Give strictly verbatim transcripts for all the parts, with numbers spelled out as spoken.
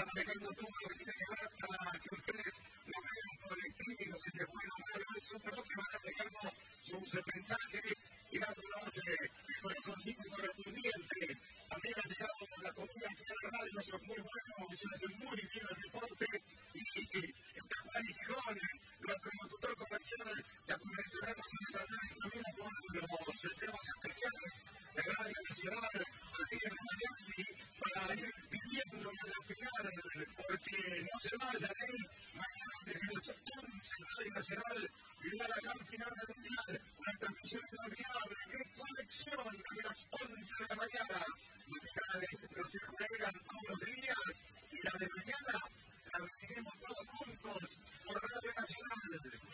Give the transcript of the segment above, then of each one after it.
manejando todo lo que tiene que ver para que ustedes lo vean por el streaming, no sé si es bueno o malo eso, pero que van dejando sus mensajes y dándonos el corazoncito correspondiente. También ha llegado la comida aquí en la radio, eso es muy bueno, eso hace muy bien el deporte. Y está Juan y Gijón, nuestro locutor comercial, ya convenceremos en esa red también con los temas especiales de Radio Nacional, así que no para ir pidiendo a la final, porque no se vayan a ir mañana desde las once en Radio Nacional y a la gran final del Mundial, una transmisión inolvidable, qué conexión de las once de la mañana, las finales no se juegan todos los días y la de mañana la viviremos todos juntos por Radio Nacional.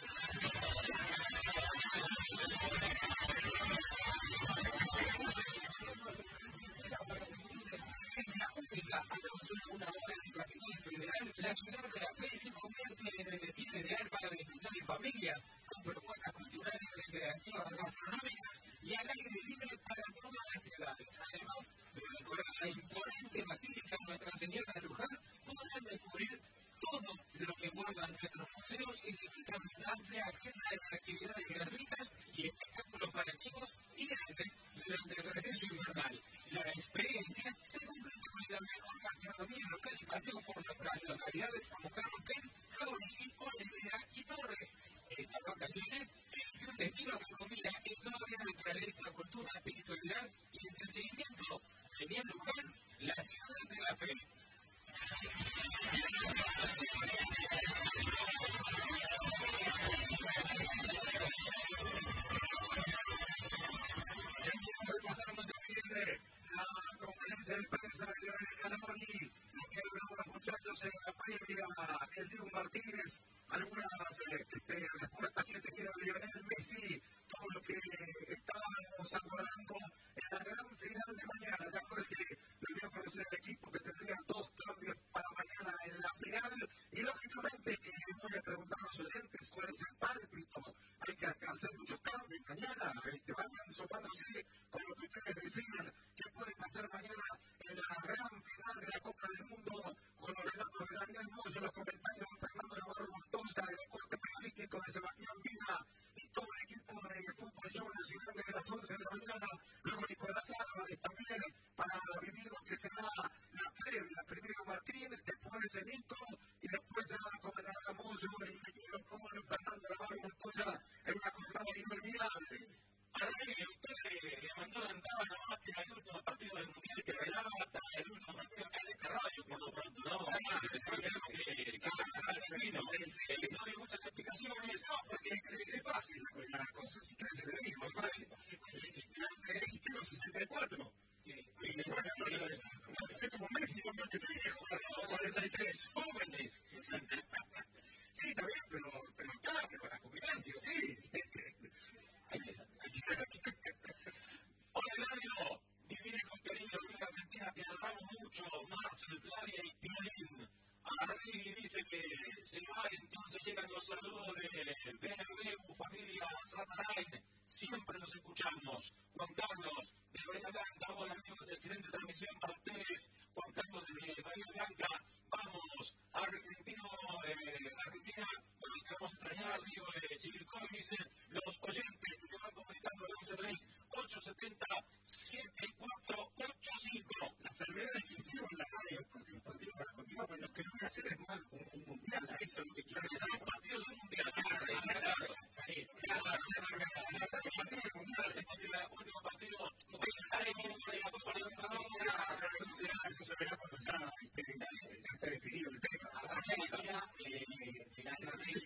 Una hora de capital federal, la ciudad de la fe se convierte en el destino ideal para disfrutar en familia, con propuestas culturales, recreativas, gastronómicas y al aire libre para todas las edades. Además de decorar la imponente Basílica Nuestra Señora de Luján, podrán descubrir todo lo que guardan nuestros museos y disfrutar de una amplia agenda de actividades gratuitas y espectáculos para chicos y grandes durante el receso invernal. La experiencia se completa con la mejor gastronomía local y paseos por nuestras localidades como Carroquén, Jauregui, Olivera y Torres. Estas vacaciones es un destino que combina historia, naturaleza, cultura, espiritualidad y entretenimiento. Venía a Luján, la ciudad de la fe. La conferencia de prensa de Lionel Scaloni, lo que hablaron los muchachos en la previa, el Diego Martínez, algunas eh, este, respuestas que ha tenido Lionel Messi, todo lo que estábamos aguardando en la gran final de mañana, ya por el que le dio a conocer el equipo que tendría dos cambios para mañana en la final, y lógicamente que voy a preguntar a los oyentes cuál es el pálpito, hay que hacer muchos cambios mañana, este, vayan sopándose con lo que ustedes decían, qué puede pasar mañana en la gran final de la Copa del Mundo, con los relatos de Daniel Moyo, los comentarios de Fernando Navarro Montosa, del deporte periodístico de Sebastián Vina y todo el equipo de Fútbol Show Nacional desde las once de la mañana, luego Nicolás Álvarez también para vivir lo que será la previa, primero Martín, después Nico y después se va a comentar a Moyo, el ingeniero como Fernando Navarro Montosa en una jornada inolvidable. Arregui, usted le mandó de entrada nomás que el último partido del Mundial que relata, el último partido que de radio por lo pronto, ¿no? Después tenemos que pasar el vino. No hay muchas explicaciones. No, porque es fácil la cosa, si quieres se le digo, es fácil. Hicieron sesenta y cuatro. Y bueno, no sé como Messi, como que sí, cuarenta y tres jóvenes. Sí, está bien, pero, pero claro, que para jubilarse, sí. Hola, Eladio, mi viejo querido, Liga Argentina, te adoramos mucho, Marcel, Flavia y Piolín. Arregui dice que se va, entonces llegan los saludos de B N B, familia Satarain. Siempre nos escuchamos. Juan Carlos, de Bahía Blanca, hola amigos, excelente transmisión para ustedes. Juan Carlos de Bahía Blanca, vamos, Argentino, eh, Argentina, bueno, te vamos a extrañar, digo, de Chivilcoy, dicen los oyentes que se van comunicando al once tres ocho siete cero siete cuatro ocho cinco. La salvedad de que hicieron la radio, porque los partidos van a continuar, pero lo que no voy a hacer es más un, un mundial, a eso es lo que quiero decir. Un partido del mundial, claro, claro. El partido del mundial, después el último partido, de la Copa Libertadores, eso se verá cuando ya esté definido el tema. Argentina, la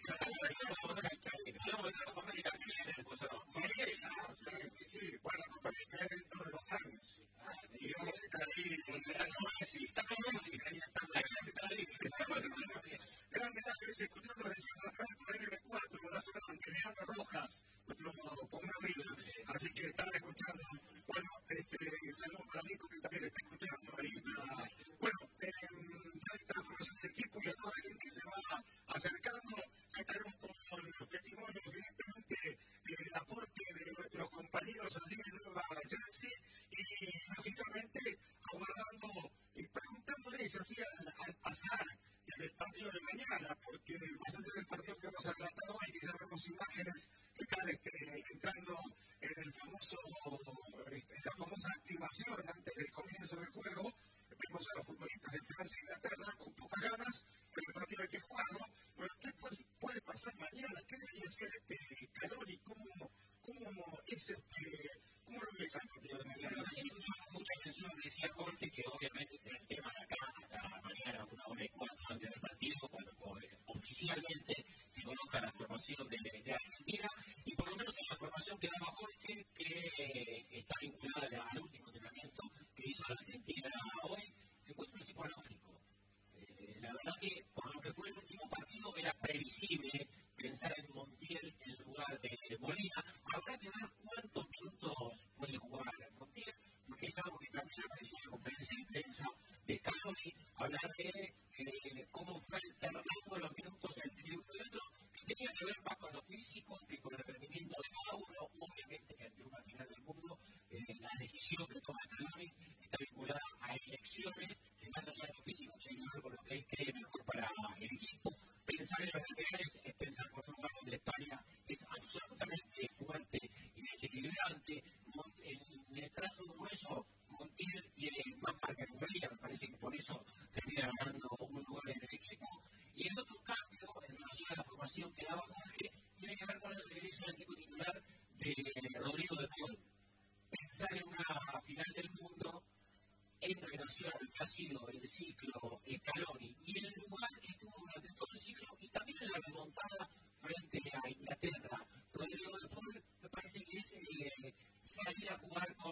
Copa América que viene después, ¿no? Sí, sí, bueno, la Copa América es dentro de dos años. Y vamos a estar ahí, con Messi, está con Messi, ahí está Messi, está ahí. Grande, escuchando decir Rafael oficialmente se coloca la formación de, de Argentina, y por lo menos en la formación que daba Jorge, que eh, está vinculada al último entrenamiento que hizo la Argentina hoy, encuentro un equipo lógico. Eh, la verdad que por lo que fue el último partido era previsible pensar en Montiel en lugar de Molina. Habrá que ver cuántos minutos puede jugar Montiel, porque es algo que también apareció en la conferencia de prensa de Scaloni, hablar de eh, cómo fue alternando los minutos entre uno y otro, que tenía que ver más con lo físico que con el rendimiento de cada uno. Obviamente que ante una final del mundo, eh, la decisión que toma Scaloni está vinculada a elecciones que más allá de lo físico tiene que ver con lo que él cree mejor para el equipo. Pensar en los laterales es pensar por un lugar donde España es absolutamente fuerte y desequilibrante. En el trazo grueso, Montiel tiene más marca que Molina, me parece que por eso termina ganando un lugar en el equipo. Y el otro cambio en relación a la formación que daba Jorge tiene que ver con el regreso del equipo titular de Rodrigo de Paul. Pensar en una final del mundo en relación a lo que ha sido el ciclo Scaloni y el lugar que tuvo durante todo el ciclo, y también en la remontada frente a Inglaterra. Rodrigo de Paul me parece que es eh, salir a jugar con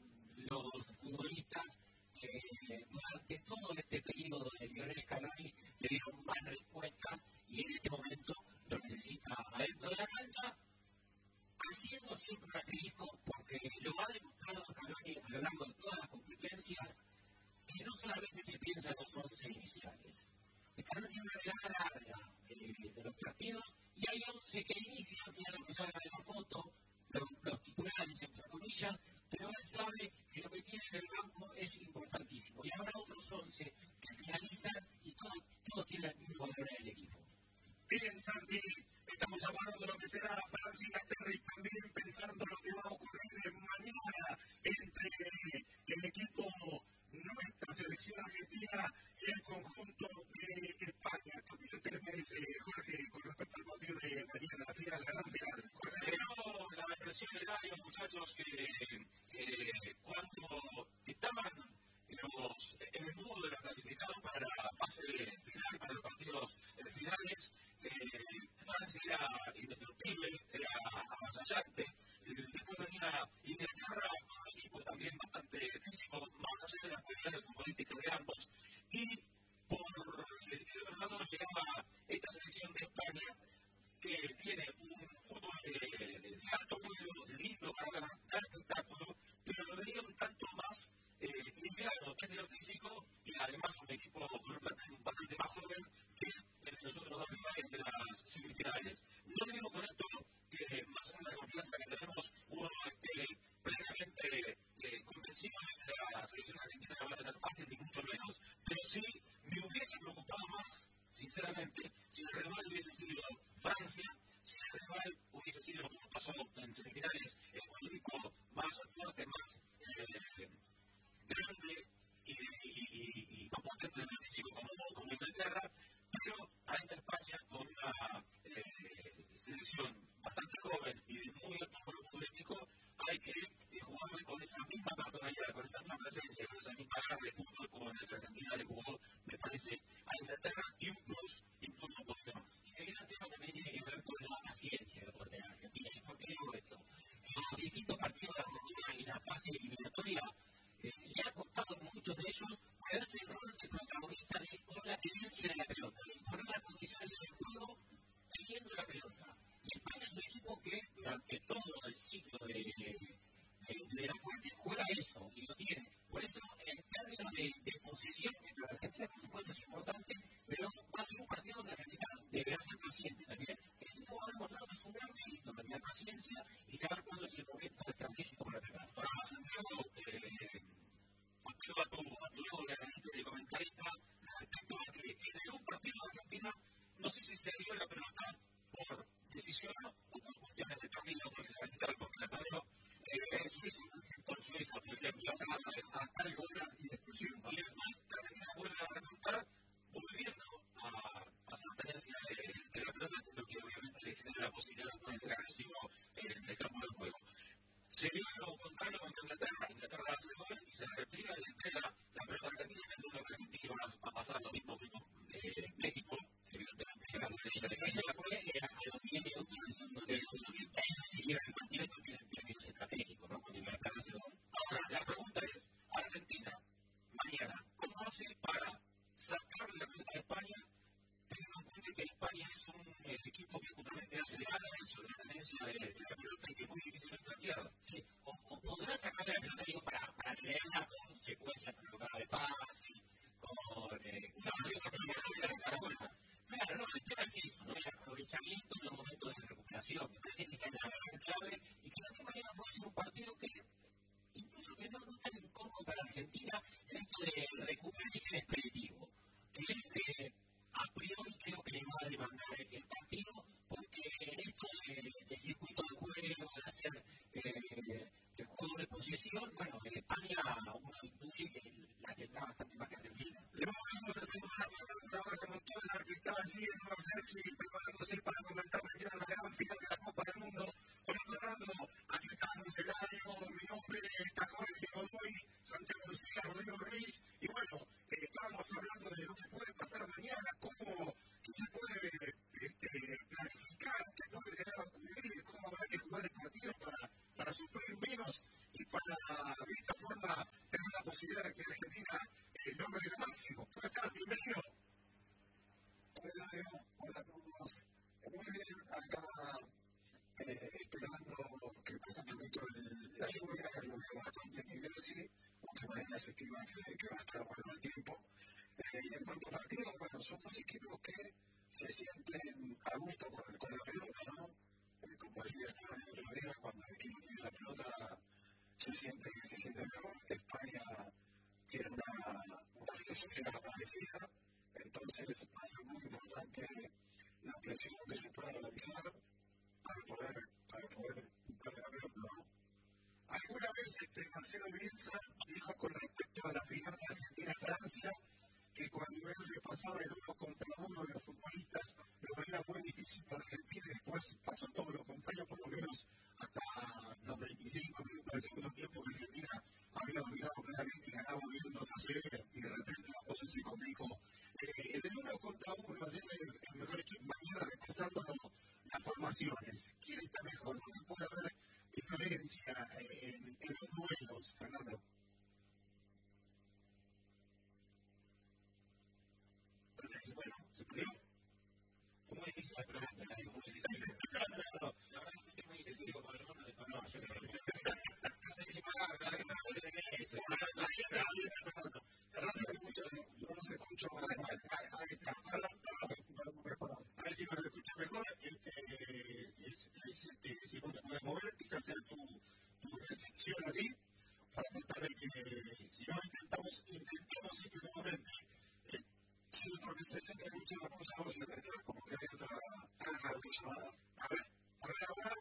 los futbolistas eh, durante todo este periodo de Lionel Scaloni le dieron más respuestas, y en este momento lo necesita adentro de la cancha, haciendo siempre un asterisco, porque lo ha demostrado Scaloni a lo largo de todas las competencias, que no solamente se piensa en los once iniciales. Scaloni tiene una mirada larga eh, de los partidos, y hay once que inician, sea lo que salga de la foto, los, los titulares, entre comillas, pero él sabe que lo que tiene en el banco es importantísimo. Y habrá otros once que finalizan, y todos, todos tienen el mismo valor en el equipo. Bien, Santi, estamos hablando de lo que será Francia y Inglaterra, y también pensando lo que va a ocurrir mañana entre el equipo, nuestra selección argentina, y el conjunto de España. ¿Qué opinión tenés, Jorge, con respecto al partido de mañana, la final, la gran final? Pero la impresión de varios muchachos que eh, cuando estaban en, los, en el mundo de la clasificación para la fase final, para los partidos eh, finales, eh, Francia era indestructible, era avasallante. Después venía Inglaterra con un equipo también bastante físico, más allá de las cualidades futbolísticas de ambos. Y por el otro lado llegaba esta selección de España, que tiene un fútbol de, de, de alto vuelo, lindo para ver, dar espectáculo, pero lo veía un tanto más eh, liviano que el físico, y además un equipo bastante más joven que el de los otros dos rivales de las semifinales. No digo con esto que más allá de la confianza que tenemos, uno esté plenamente eh, convencido de que la selección argentina va a tener fácil, ni mucho menos, pero sí me hubiese preocupado más, sinceramente, si el rival hubiese sido Francia, si el rival hubiese sido, como pasó en semifinales, un equipo más fuerte, más eh, grande y, y, y, y más potente en el físico como, como Inglaterra, pero a esta España, con una eh, selección bastante joven y de muy alto valor futbolístico, hay que eh, jugarle con esa misma personalidad, con esa misma presencia, con esa misma garra de fútbol como en el que Argentina le jugó, me parece, a Inglaterra, y un plus, incluso un poquito más. Y el gran tema también tiene que ver con la paciencia que puede tener Argentina. ¿Y por qué digo esto? En los distintos partidos de Argentina en la fase eliminatoria, eh, le ha costado a muchos de ellos poderse el rol de protagonista de, con la tenencia de la pelota, de imponer las condiciones en el juego teniendo la pelota. Y España es un equipo que durante todo el ciclo de, de, de la fuerte juega eso y lo tiene. Por eso, en términos de, de posesión, que para Argentina por supuesto es importante, pero va a ser un partido donde Argentina deberá ser paciente también. El equipo ha demostrado que es un gran mérito, tener paciencia y saber cuándo es el momento estratégico para atacar. Ahora, Santiago, eh, contigo a tu, a tu lado de analista y de comentarista, respecto a que en un partido potencia de, de la pelota y que es muy difícil de cambiar. Sí. O, o podrá sacar la pelota, digo, para, para crearla con secuencias prolongadas de pase, con... Eh, claro, esa pelota no viene a la vuelta. Claro, no, el tema es eso, ¿no? El aprovechamiento en los momentos de recuperación. Me parece que esa es la gran clave y que de alguna manera puede ser un partido que incluso que no, no es tan incómodo para Argentina en esto de recuperar ese expeditivo. Que eh, a priori creo que le va a demandar el partido porque en esto de, de circuito de juego, de hacer eh, el juego de posesión, bueno, en España uno intuye que la tendrá bastante más que Argentina. Le vamos a hacer una pregunta con toda la que está allí en Nueva Jersey, preparándose para comentar mañana la gran final de la Copa del Mundo. Hola Fernando, aquí estamos el año, mi nombre está Jorge Godoy, Santiago Lucía, Rodrigo Ruiz, y bueno, eh, estábamos hablando de lo que puede pasar mañana, cómo qué se puede este, planificar, qué puede llegar a ocurrir, cómo habrá que jugar el partido para, para sufrir menos y para de esta forma tener la posibilidad de que Argentina eh, logre lo máximo. ¿Cómo estás? Bienvenido. Hola, hola a todos. Muy bien, acá eh, esperando que pase un poquito la lluvia, la lluvia bastante en New Jersey, aunque mañana se estima que, que va a estar bueno el tiempo. Eh, y en cuanto a partidos, bueno, son dos equipos que se sienten a gusto con, con la pelota, ¿no? Eh, como decía Esteban el otro día, cuando el equipo tiene la pelota se siente, se siente mejor. España tiene una, una filosofía parecida, entonces va a ser muy importante la presión que se pueda realizar para poder, para poder jugar la pelota, ¿no? Alguna vez este, Marcelo Bielsa dijo con respecto a la final de Argentina-Francia que cuando él repasaba el uno contra uno de los futbolistas lo veía muy difícil para Argentina y después pasó todo lo contrario, por lo menos hasta los veinticinco minutos del segundo tiempo que Argentina había dominado claramente y ganaba bien dos a cero y de repente la cosa se complicó. Eh, en el uno contra uno, ayer el, el mejor equipo, mañana repasando las formaciones, ¿quién está mejor? ¿Dónde puede haber diferencia en, en los duelos, Fernando? Bueno, ¿se perdió? Fue muy difícil la pregunta, ¿no? Muy difícil. Claro. La verdad es que es muy difícil, como yo no le conozco. Yo creo que es igual, la que no le tenés eso. Fernando, yo no se escucho mal. Ahí está. A ver si nos escucha mejor. Si no te puedes mover, quizás hacer tu recepción así, para contarle que si no intentamos, intentamos este nuevamente. Sí, porque se siente mucho la cosa, no se ve, como que hay otra llamada. A ver, a ver ahora,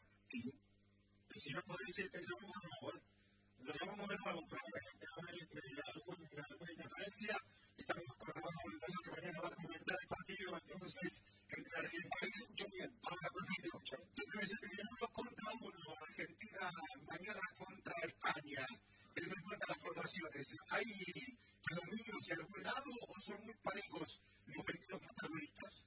y si no podéis, te llamamos de nuevo, ¿eh? Lo llamamos de nuevo, pero a ver, alguna, alguna interferencia, estamos acordando el caso que mañana va a comentar el partido, entonces, entre Argentina y mucho bien, ahora perfecto, entonces el uno contra uno, Argentina mañana contra España, teniendo en cuenta las formaciones, ¿hay predominio hacia algún lado o son muy parejos los partidos protagonistas?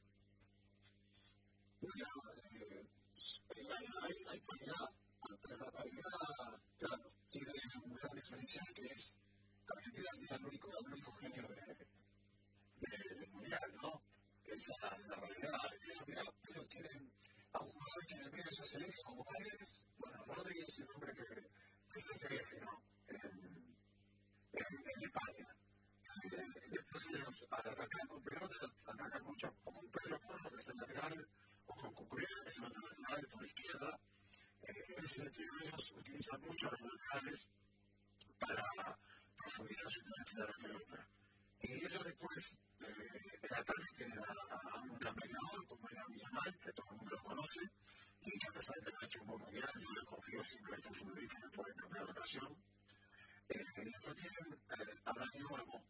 Bueno, eh, hay, hay, hay paridad, pero la paridad, claro, tiene una gran diferencia que es Argentina es el único, el único genio de, de, del mundial, ¿no? Esa es la realidad. Ellos, mira, ellos tienen a un jugador que en el medio se hace el eje como Paredes, bueno, Rodríguez es el hombre que, que se hace el eje, ¿no? En, en, en España. Eh, después ellos, al atacar con pelotas, atacan mucho con un Pedro Porro, que es el lateral, o con Cucurella, que es el otro lateral por izquierda. Eh, en ese sentido, ellos utilizan mucho a los laterales para profundizar su tenencia de la pelota. Y ellos después, eh, en ataque, tienen a, a un gran peleador, como era Villamay, que todo el mundo lo conoce, y que a pesar de que no ha hecho un buen mundial, yo le confío siempre a estos futbolistas que pueden cambiar la ocasión. Eh, y después tienen eh, a Dani Olmo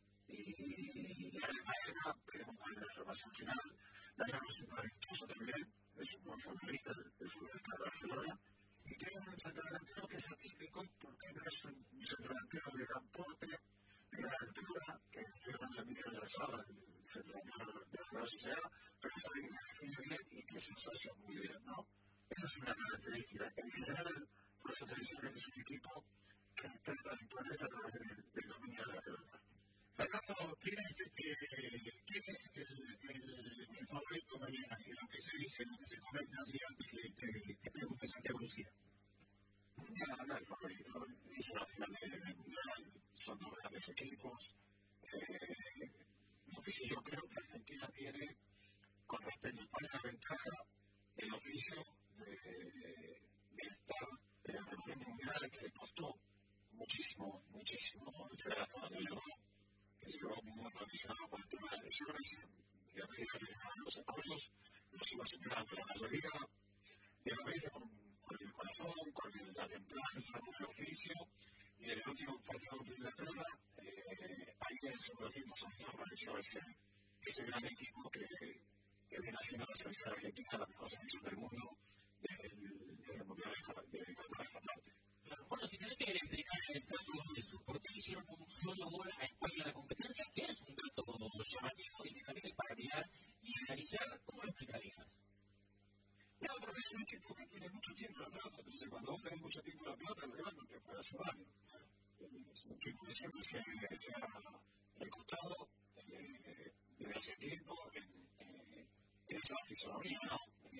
y a Alex Baena, veremos cuál es la formación final. Dani Olmo es un talentoso también, es un buen futbolista, el futbolista de Barcelona. Y tiene un centrodelantero que es atípico porque no es un centrodelantero de gran porte, de gran altura, que es un amigo de la sala, el centrodelantero de la Universidad, pero es alguien que define bien y que se asocia muy bien, ¿no? Esa es una característica. En general, por eso te decía que es un equipo que trata de imponerse a través del, del dominio de la pelota. Fernando, ¿quién es, este, ¿quién es el, el, el favorito mañana? En lo que se dice, en lo que se comenta así antes que te, te pregunte Santiago. mejores equipos. Eh, lo que sí yo creo que Argentina tiene, con respecto a España, la ventaja del oficio de, de estar recorriendo mundiales que le costó muchísimo, muchísimo llegar hasta donde llegó, que llegó muy condicionado por el tema de lesiones, y a medida que llegaban los acuerdos, los iba superando la mayoría, y a veces con, con el corazón, con el, la templanza, con el oficio, y en el último partido de Inglaterra, eh, ahí en el segundo tiempo Sonido apareció ese, ese gran equipo que, que viene haciendo la selección argentina la mejor selección del mundo desde el, desde el Mundial de, de Qatar esta parte. Bueno, si tenés que explicar en el caso de eso, ¿por qué le hicieron un solo gol a España en la competencia? Que es un dato llamativo y que también es para mirar y analizar. ¿Cómo lo explicarías? No, porque es un equipo que tiene mucho tiempo la pelota, entonces cuando vos tenés mucho tiempo la pelota, el rival no te puede hacer daño. Es un equipo que siempre se, se ha recostado eh, desde hace tiempo en, eh, en esa fisonomía, ¿no?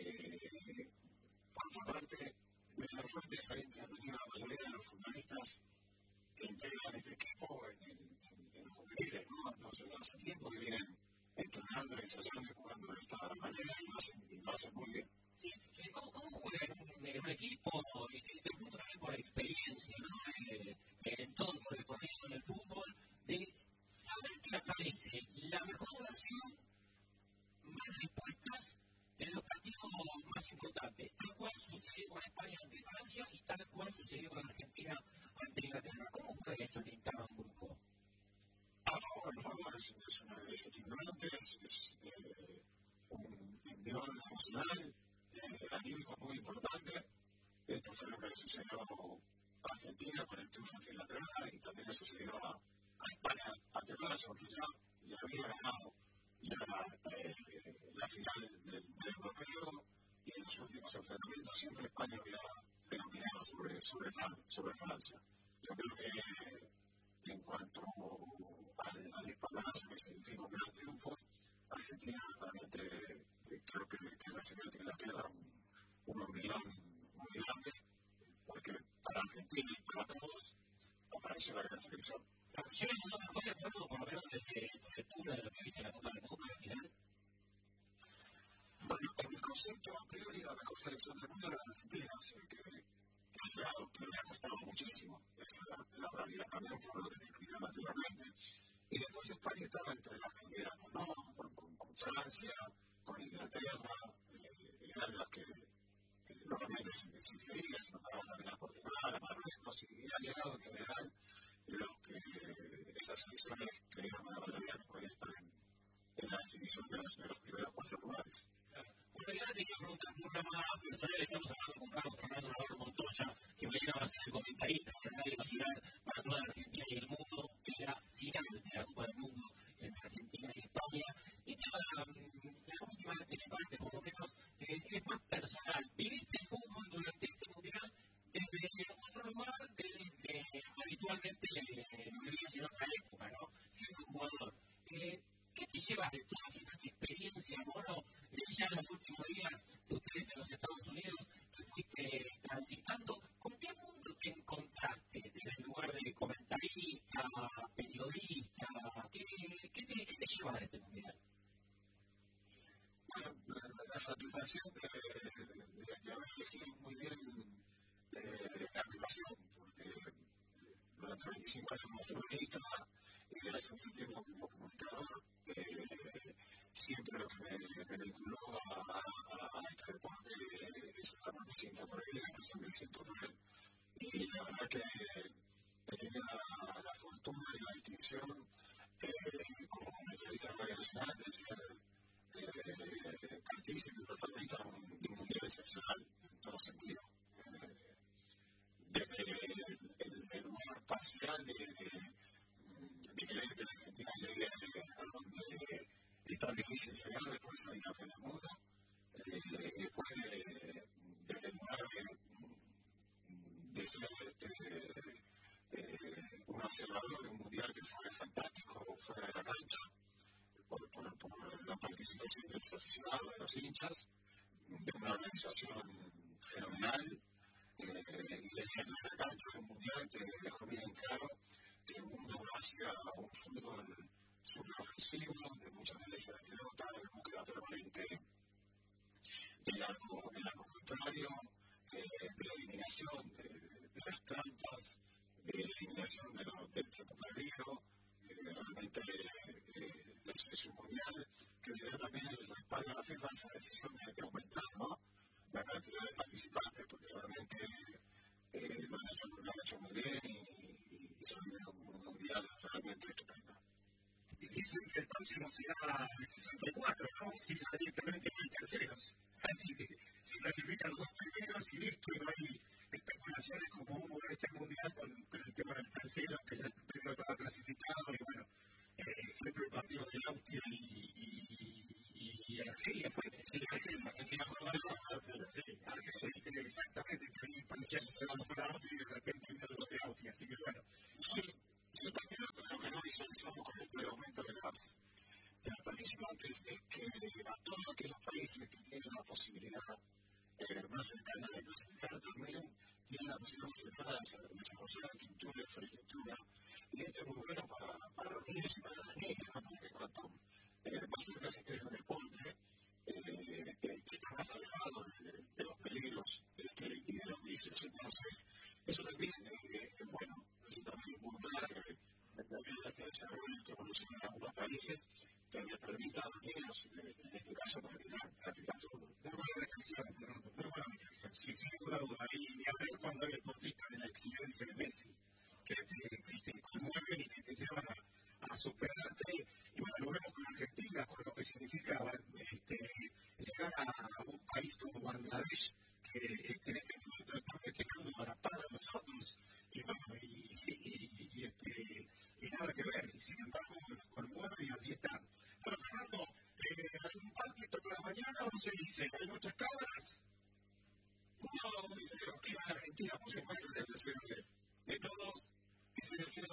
Eh, por otra parte, desde la fuente de ha tenido la mayoría de los futbolistas que integran este equipo en, en, en, en los juveniles, ¿no? Entonces, hace tiempo que vienen entrenando, ensayando y jugando de esta manera y lo hacen, y lo hacen muy bien. Sí, ¿cómo, cómo juega en un, en un equipo y te pregunto también por experiencia, ¿no? Eh, en todo el recorrido en el fútbol, de saber que aparece la mejor versión, más respuestas en los partidos más importantes, tal cual sucedió con España ante Francia y tal cual sucedió con Argentina ante Inglaterra? ¿Cómo juega eso en el Grupo? A favor, a favor, es, es una de esas ignorantes, es eh, un envión emocional, eh, anímico muy importante. Esto fue lo que le sucedió a Argentina con el triunfo ante Inglaterra y también le sucedió a, a España ante Francia, porque ya, ya había ganado ya eh, la final del, del europeo y en los últimos enfrentamientos siempre España había predominado sobre, sobre, sobre Francia. Yo creo que en cuanto al, al espaldarazo que significa un gran triunfo, Argentina realmente eh, creo que, que la señal que le queda un, un hormigón muy grande, porque para Argentina y para todos apareció la gran selección. ¿Yo le mandó mejor de acuerdo por lo menos desde tu lectura de lo que viste en la Copa del Mundo al final? Bueno, en mi concepto, a priori, la mejor selección del mundo era la Argentina, o sea que es claro que me ha costado muchísimo. Esa es la realidad también, por lo que te explicaba anteriormente. Y después España estaba entre las candidatas, ¿no? Con, con, con Francia, con Inglaterra, eh, eran las que, que normalmente se, se creía, se nombraban también a Portugal, a Marruecos, y ha llegado en general los que esas selecciones creyeron la mayoría que podía estar en, en la definición de los, de los primeros cuatro lugares. Una realidad que yo pregunto una más personal, estamos hablando con Carlos Fernando Navarro Montoya, que mañana va a ser el comentarista de Radio Nacional para toda la Argentina y el mundo, en la final de la Copa del Mundo entre Argentina y España. Y que la, la última parte, por lo menos, eh, es más personal. ¿Viviste el fútbol durante este mundial desde otro lugar del que habitualmente eh, lo vivías en otra época, ¿no? Siendo jugador? Eh, ¿Qué te llevas de todas esas experiencias, bueno, eh, ya en los últimos días de ustedes en los Estados Unidos, que fuiste transitando? ¿Con qué mundo te encontraste desde el lugar de comentarista, periodista? ¿Qué, qué, te, qué te llevas de este mundial? Bueno, la, la satisfacción de, de, de haber elegido muy bien eh, la aplicación, porque durante veinticinco años como futbolista y hace mucho tiempo como comunicador, eh, siempre lo que me, me vinculó a, a, a este deporte es la que me siento por él, la impresión que siento por él. Y la verdad que he tenido la, la fortuna y la distinción eh, como comentarista de Radio Nacional de ser eh, partícipe y protagonista de un, de un mundial excepcional en todo sentido. Eh, desde el, el, el lugar parcial de, de de que la Argentina llegue a donde es tan difícil llegar después de salir campeón del mundo, eh, y después de, desde el lugar de, de ser este, eh, un observador de un mundial que fue fantástico fuera de la cancha, por, por, por la participación de los aficionados, de los hinchas, de una organización fenomenal, eh, y en la cancha de un mundial que dejó bien en claro que el mundo va hacia un fútbol súper ofensivo, de mucha tenencia de pelota, de búsqueda permanente del arco, del arco contrario, eh, de la eliminación de, de las trampas, de la eliminación de lo, del tiempo perdido. Eh, realmente eh, es, es un mundial que le da también el respaldo a la FIFA esa decisión de, de aumentar, ¿no?, la cantidad de participantes, porque realmente eh, lo, han hecho, lo han hecho muy bien y, y se ha vivido un mundial realmente estupendo. Y dicen que el próximo será el sesenta y cuatro, ¿no? Si ya directamente no hay terceros. Se clasifican los dos primeros y listo, y no hay especulaciones como hubo en este mundial con, con el tema del tercero, que ya el primero estaba clasificado, y bueno, eh, fue el partido de Austria y, y, y Argelia, fue, sí, Argelia, Argelia fue la sí, Argelia, exactamente, que ahí parecía que se iban para Austria y de repente vino los de Austria, así que bueno. Sí, sí, también lo que no visualizamos con este aumento de las, de las participantes es que a todos aquellos países que tienen la posibilidad eh, más cercana de clasificar también tienen la posibilidad más cercana de desarrollar arquitectura y infraestructura, y esto es muy bueno para, para los niños y para las niñas, ¿no? Porque cuanto eh, más cerca se esté del deporte, eh, que está más alejado de, de, de los peligros de, de, y de los vicios. Entonces, eso también eh, es bueno, eso también es muy bueno que, que desarrollen, que evolucionen en algunos países, que les permita a los niños, en este caso, practicar, practicar fútbol. Muy buena reflexión, Fernando, muy buena reflexión. Sí, sin ninguna duda. Y ni hablar cuando hay deportistas de la excelencia de Messi, que te, que te conmueven y que te llevan a, a superarte. Y bueno, lo vemos con Argentina, con lo que significa este, llegar a un país como Bangladesh, que este, en este momento está festejando a la par de nosotros. Y bueno, y, y, y, este, y nada que ver. Y sin embargo, nos conmueve y así están. Bueno, Fernando, eh, ¿algún pálpito para mañana o no se dice? ¿Hay muchas cámaras? No, creo que en Argentina, por supuesto, se les de todos, y se les